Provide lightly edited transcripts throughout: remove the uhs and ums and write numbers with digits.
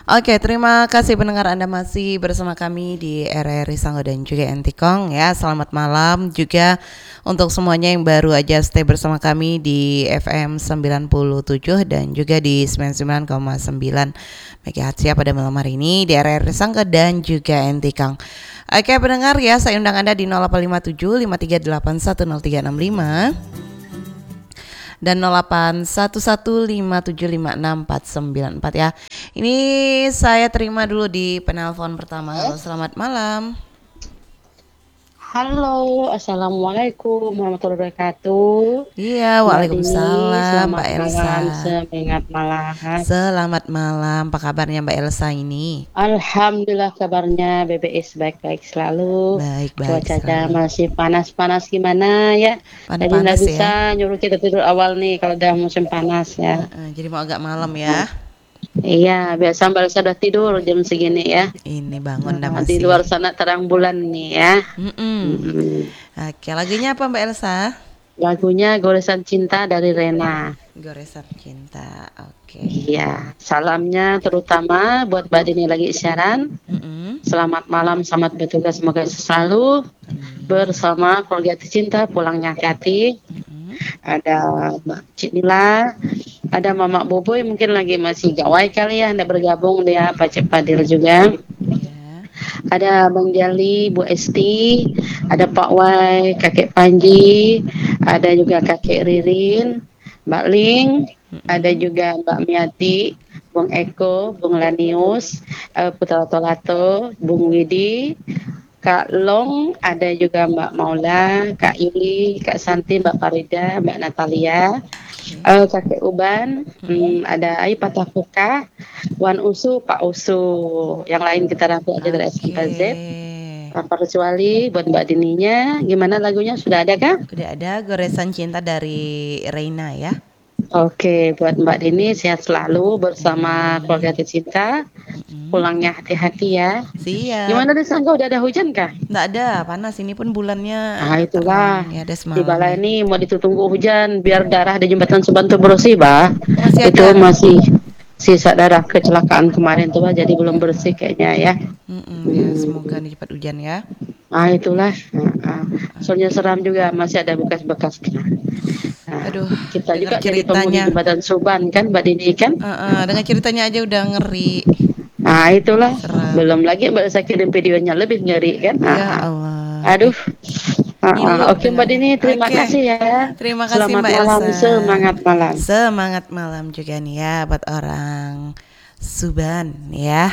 Oke, terima kasih pendengar Anda masih bersama kami di RRI Sanggo dan juga Entikong ya. Selamat malam juga untuk semuanya yang baru aja stay bersama kami di FM 97 dan juga di 99,9 MHz ya pada malam hari ini di RRI Sanggo dan juga Entikong. Oke, pendengar ya, saya undang Anda di 0857 538 10365 dan 081157564494 ya. Ini saya terima dulu di penelpon pertama. Halo, selamat malam. Halo, assalamualaikum warahmatullahi wabarakatuh. Iya, Mbak Dini, waalaikumsalam selamat Mbak Elsa. malam, semangat malam. Selamat malam, apa kabarnya Mbak Elsa ini? Alhamdulillah kabarnya BBS baik-baik selalu. Baik Cuacanya selalu. masih panas-panas gimana ya? Jadi nggak Panas-panas ya. bisa nyuruh kita tidur awal nih kalau udah musim panas ya. Jadi mau agak malam ya. Iya, biasa Mbak Elsa udah tidur jam segini ya. Ini bangun dah Di masih. luar sana terang bulan nih ya. Oke, lagunya apa Mbak Elsa? Lagunya Goresan Cinta dari Rena. Goresan Cinta. Oke. Iya, salamnya terutama buat Mbak Dini lagi siaran. Selamat malam, selamat bertugas, semoga selalu bersama keluarga tercinta, pulangnya hati-hati. Ada Mbak Cik Nila, ada Mama Boboy mungkin lagi masih gawai kali ya, Anda bergabung dia, Pak Cik Fadil juga. Ada Bang Jali, Bu Esti, ada Pak Wai, Kakek Panji, ada juga Kakek Ririn, Mbak Ling, ada juga Mbak Miati, Bung Eko, Bung Lanius, Putra Tolato, Bung Widi, Kak Long, ada juga Mbak Maula, Kak Yuli, Kak Santi, Mbak Farida, Mbak Natalia, Kakek Uban, ada Ai Patafuka, Wan Usu, Pak Usu, yang lain kita rangkul aja dari S sampai Z. Tanpa kecuali buat Mbak Dininya, gimana lagunya sudah ada kah? Udah ada, Goresan Cinta dari Reina ya. Oke, buat Mbak Dini sehat selalu bersama keluarga tercinta. Pulangnya hati-hati ya. Siap. Gimana di Sangga udah ada hujan kah? Nggak ada, panas ini pun bulannya. Nah itulah. Ya, ada Di Balai semalam. ini mau ditunggu hujan biar darah di jembatan Subanto bersih, bah. Masih Itu ada. masih sisa darah kecelakaan kemarin tuh, bah, jadi belum bersih kayaknya ya. Ya, semoga nih cepat hujan ya. Ah itulah. Soalnya seram juga masih ada bekas-bekas. Aduh, kita juga jadi ceritanya. penghuni jembatan Suban kan, Mbak Dini kan? Dengan ceritanya aja udah ngeri. Nah itulah. Seram. Belum lagi Mbak saya kirim videonya lebih ngeri kan? Ya Allah. Aduh. Oke Mbak Dini, terima kasih ya. Terima kasih Selamat Mbak malam, Elsa. semangat malam. Semangat malam juga nih ya buat orang Suban ya.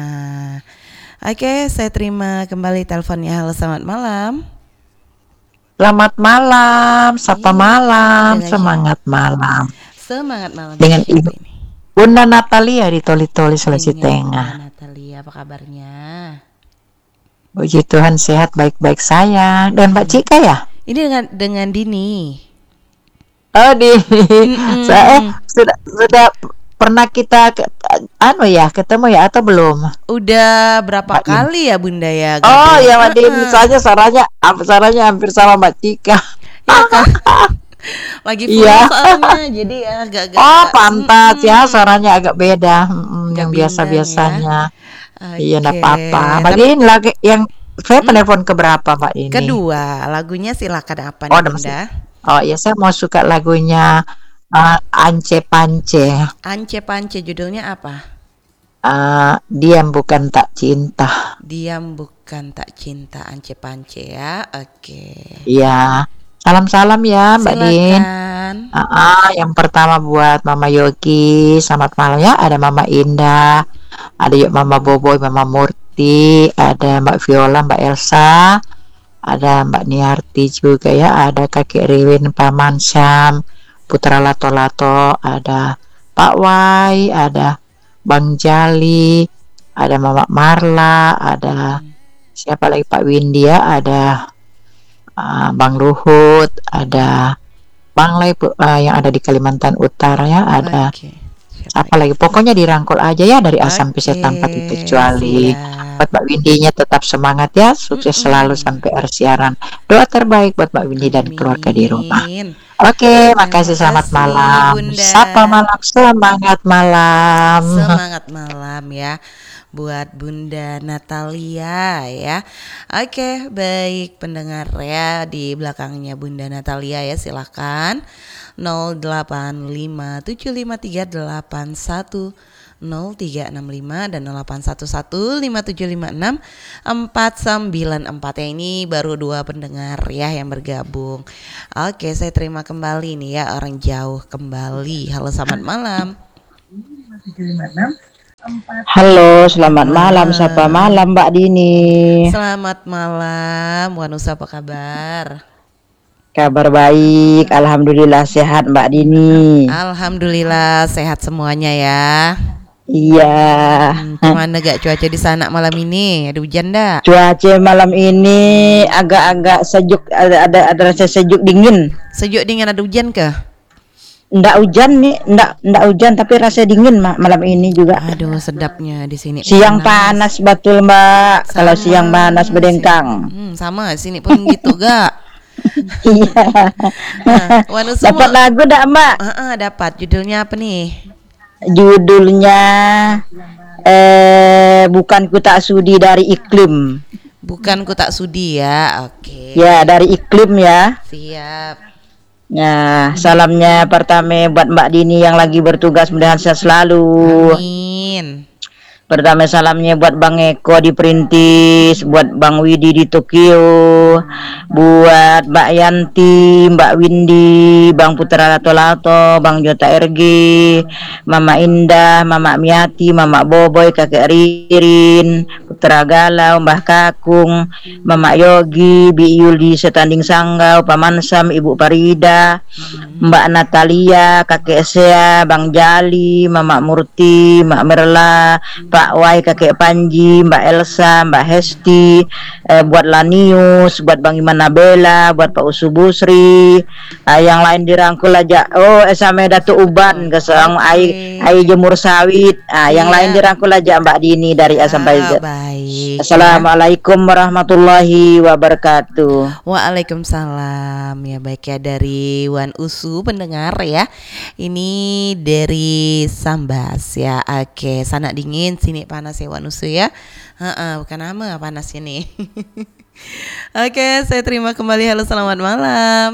Oke, saya terima kembali teleponnya. Halo, selamat malam. Selamat malam, sapa malam, semangat malam. Semangat malam. Dengan Ibu Bunda Natalia di Toli-Toli Sulawesi Tengah. Bunda Natalia, apa kabarnya? Puji Tuhan sehat, baik-baik sayang. Dan Mbak Cika ya? Ini dengan Dini. Oh Dini. Saya sudah pernah kita ketemu ya atau belum? Udah berapa kali ya Bunda ya? Oh ya Mbak Dini, soalnya suaranya hampir sama Mbak Cika. Ya kan? Lagi full soalnya, jadi agak-agak. Oh pantas ya, suaranya agak beda yang biasa-biasanya. Iya, enggak apa-apa. Mbak Dini lagi yang saya telepon ke berapa Mbak Dini? Kedua, lagunya silakan apa nih Bunda? Oh iya, saya mau suka lagunya Ance Pance. Ance Pance, judulnya apa? Diam bukan tak cinta. Diam bukan tak cinta, Ance Pance ya. Oke. Iya. Salam-salam ya Mbak Din. Yang pertama buat Mama Yogi, selamat malam ya. Ada Mama Indah, ada yuk Mama Boboy, Mama Murti, ada Mbak Viola, Mbak Elsa, ada Mbak Niarti juga ya, ada Kakek Riwin, Paman Syam, Putra Lato-Lato, ada Pak Wai, ada Bang Jali, ada Mama Marla, ada siapa lagi Pak Windia, ada Bang Luhut, ada Bang Lai yang ada di Kalimantan Utara ya, ada apa lagi, pokoknya dirangkul aja ya dari A sampai Z tanpa terkecuali. Buat Mbak Windinya tetap semangat ya, sukses selalu sampai akhir siaran. Doa terbaik buat Mbak Windy dan keluarga di rumah. Oke, Terima makasih, selamat kasih malam. Bunda. Sapa malam, semangat malam. Semangat malam ya buat Bunda Natalia ya. Oke, baik pendengar ya, di belakangnya Bunda Natalia ya, silakan 085753810365 dan 081157564944 ya. Ini baru 2 pendengar ya yang bergabung. Oke, saya terima kembali nih ya, orang jauh kembali. Halo, selamat malam. Halo, selamat malam. Sapa malam, Mbak Dini. Selamat malam, Wanusa, apa kabar? Kabar baik, alhamdulillah sehat, Mbak Dini. Alhamdulillah sehat semuanya ya. Iya. Gimana gak cuaca di sana malam ini? Ada hujan dak? Cuaca malam ini agak-agak sejuk, ada rasa sejuk dingin. Sejuk dingin, ada hujan kah? Nggak hujan nih, nggak hujan tapi rasa dingin malam ini juga. Aduh, sedapnya di sini. Siang panas betul, Mbak. Kalau siang panas berdengkang. Sama sini pun gitu gak? Iya. Dapat lagu dak, Mbak? Dapat. Judulnya apa nih? Judulnya Bukan Ku Tak Sudi dari Iklim. Bukan Ku Tak Sudi ya. Oke. Ya, dari Iklim ya. Siap. Ya, salamnya pertama buat Mbak Dini yang lagi bertugas, mudah-mudahan sehat selalu. Amin. Pertama salamnya buat Bang Eko di Perintis, buat Bang Widi di Tokyo, buat Mbak Yanti, Mbak Windy, Bang Putra Lato-Lato, Bang Jota RG, Mama Indah, Mama Miati, Mama Boboy, Kakek Ririn, Putra Galau, Mbah Kakung, Mama Yogi, Bi Yuli Setanding Sanggau, Paman Sam, Ibu Parida, Mbak Natalia, Kakek Sea, Bang Jali, Mama Murti, Mak Merla, Pak Wai, Kakek Panji, Mbak Elsa, Mbak Hesti, buat Lanius, buat Bang Iman Nabela, buat Pak Usubusri, yang lain dirangkul aja. Sama Datuk Uban, kesang ai jemur sawit. Yang lain dirangkul aja Mbak Dini dari A sampai Z. Baik. Assalamualaikum warahmatullahi wabarakatuh. Waalaikumsalam. Ya baik ya, dari Wan Usu pendengar ya. Ini dari Sambas ya. Oke, sana dingin sini panas ya Wan Usu ya. Bukan nama panas ini. Oke, saya terima kembali. Halo, selamat malam.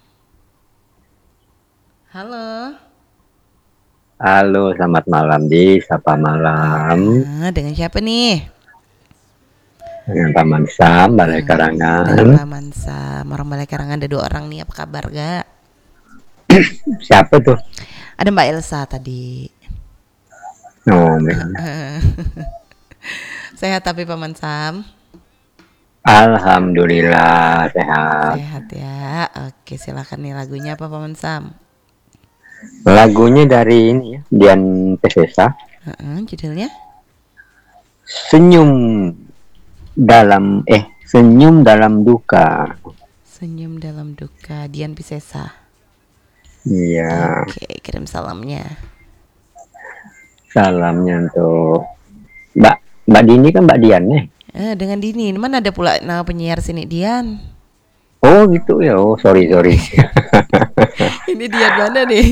Halo. Halo, selamat malam di Sapa Malam. Dengan siapa nih? Dengan Paman Sam, Balai Karangan. Dengan Paman Sam, orang Balai Karangan, ada 2 orang nih, apa kabar gak? Siapa tuh? Ada Mbak Elsa tadi. Oh, Sehat tapi Paman Sam? Alhamdulillah sehat. Sehat ya. Oke, silakan nih, lagunya apa Paman Sam? Lagunya dari ini ya, Dian Pesesa. Judulnya? Senyum dalam duka. Senyum dalam duka, Dian Piscesa. Iya. Oke, kirim salamnya. Salamnya untuk Mbak Dini kan Mbak Dian nih. Dengan Dini, mana ada pula nama penyiar sini Dian. Oh gitu ya, sorry. Ini Dian mana nih?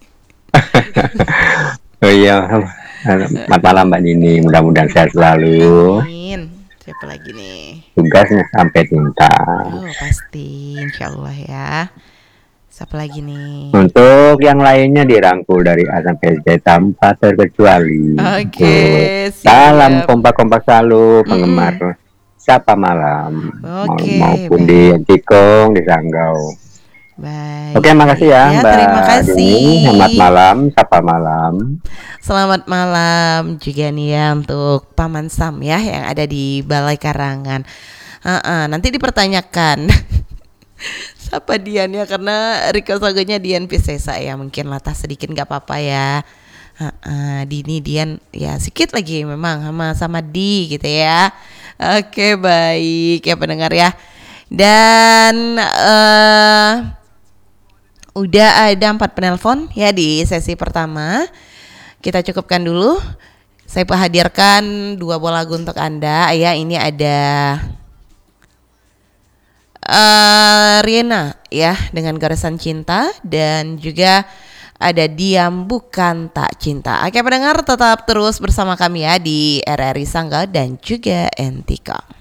Oh iya, selamat malam Mbak Dini, mudah-mudahan sehat selalu. Amin. Siapa lagi nih? Tugasnya sampai tuntas. Oh pasti, insya Allah ya. Siapa lagi nih? Untuk yang lainnya dirangkul dari A sampai Z tanpa terkecuali. Oke, salam kompak-kompak selalu penggemar Sapa Malam. Maupun di Antikong, di Sanggau. Baik. Oke, makasih ya Mbak. Terima kasih. Selamat malam, Sapa Malam. Selamat malam juga nih ya untuk Paman Sam ya yang ada di Balai Karangan. Nanti dipertanyakan siapa Dian ya, karena request lagunya Dian Piscesa ya, mungkin latah sedikit nggak apa-apa ya. Dini Dian ya sedikit lagi memang sama Di gitu ya. Oke, baik ya pendengar ya. Dan udah ada 4 penelpon ya di sesi pertama. Kita cukupkan dulu. Saya hadirkan 2 buah lagu untuk Anda ya. Ini ada Riena ya dengan Goresan Cinta, dan juga ada Diam Bukan Tak Cinta. Oke pendengar, tetap terus bersama kami ya di RRI Sangga dan juga Entikong.